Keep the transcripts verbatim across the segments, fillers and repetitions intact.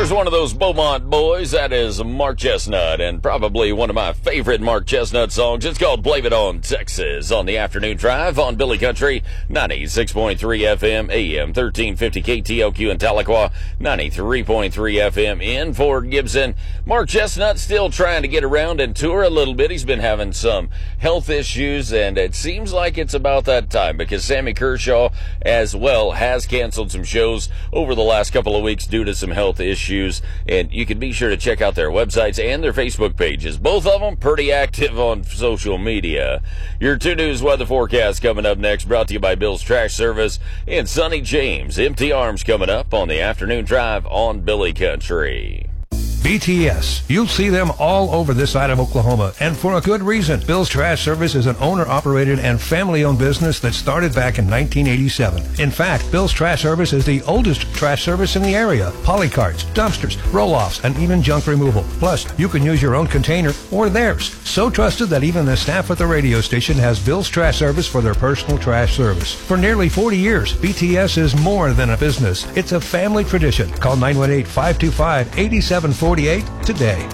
Here's one of those Beaumont boys. That is Mark Chestnut, and probably one of my favorite Mark Chestnut songs. It's called Blame It on Texas on the Afternoon Drive on Billy Country, ninety-six point three F M, A M thirteen fifty K T L Q in Tahlequah, ninety-three point three F M in Fort Gibson. Mark Chestnut still trying to get around and tour a little bit. He's been having some health issues, and it seems like it's about that time because Sammy Kershaw as well has canceled some shows over the last couple of weeks due to some health issues. And you can be sure to check out their websites and their Facebook pages. Both of them pretty active on social media. Your two News weather forecast coming up next, brought to you by Bill's Trash Service and Sonny James. Empty Arms coming up on the Afternoon Drive on Billy Country. B T S. You'll see them all over this side of Oklahoma, and for a good reason. Bill's Trash Service is an owner-operated and family-owned business that started back in nineteen eighty-seven. In fact, Bill's Trash Service is the oldest trash service in the area. Polycarts, dumpsters, roll-offs, and even junk removal. Plus, you can use your own container or theirs. So trusted that even the staff at the radio station has Bill's Trash Service for their personal trash service. For nearly forty years, B T S is more than a business. It's a family tradition. Call nine one eight, five two five, eight seven four eight today.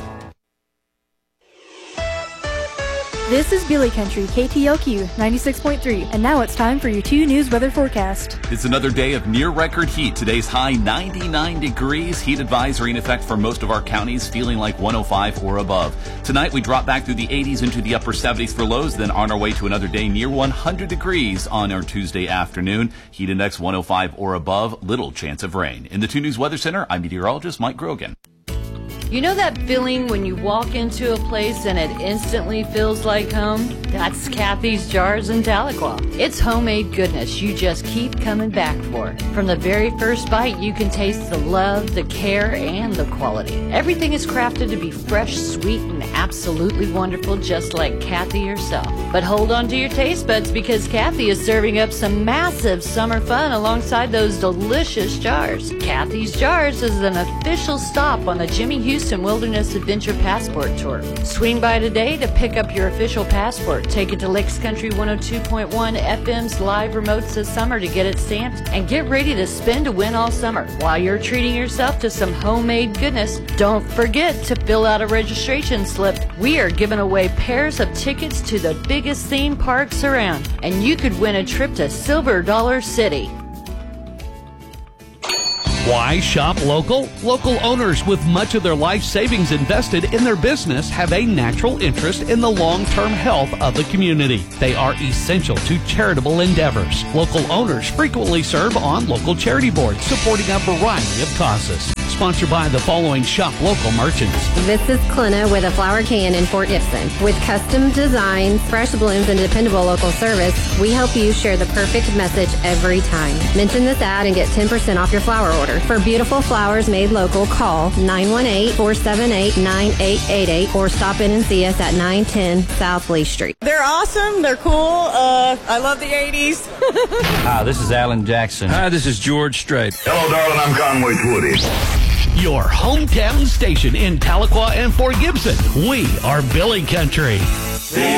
This is Billy Country, K T L Q ninety-six point three, and now it's time for your two News weather forecast. It's another day of near-record heat. Today's high ninety-nine degrees. Heat advisory in effect for most of our counties, feeling like one oh five or above. Tonight, we drop back through the eighties into the upper seventies for lows, then on our way to another day near one hundred degrees on our Tuesday afternoon. Heat index one oh five or above. Little chance of rain. In the two News Weather Center, I'm meteorologist Mike Grogan. You know that feeling when you walk into a place and it instantly feels like home? That's Kathy's Jars in Tahlequah. It's homemade goodness you just keep coming back for. From the very first bite, you can taste the love, the care, and the quality. Everything is crafted to be fresh, sweet, and absolutely wonderful, just like Kathy herself. But hold on to your taste buds, because Kathy is serving up some massive summer fun alongside those delicious jars. Kathy's Jars is an official stop on the Jimmy Houston Wilderness Adventure Passport Tour. Swing by today to pick up your official passport. Take it to Lakes Country one oh two point one F M's live remotes this summer to get it stamped, and get ready to spin to win all summer. While you're treating yourself to some homemade goodness, don't forget to fill out a registration slip. We are giving away pairs of tickets to the biggest theme parks around, and you could win a trip to Silver Dollar City. Why shop local? Local owners with much of their life savings invested in their business have a natural interest in the long-term health of the community. They are essential to charitable endeavors. Local owners frequently serve on local charity boards supporting a variety of causes. Sponsored by the following shop local merchants. This is Clina with a flower can in Fort Gibson. With custom designs, fresh blooms, and dependable local service, we help you share the perfect message every time. Mention this ad and get ten percent off your flower order. For beautiful flowers made local, call nine one eight, four seven eight, nine eight eight eight or stop in and see us at nine ten South Lee Street. They're awesome. They're cool. Uh, I love the eighties. Hi, this is Alan Jackson. Hi, this is George Strait. Hello, darling. I'm Conway Twitty. Your hometown station in Tahlequah and Fort Gibson. We are Billy Country.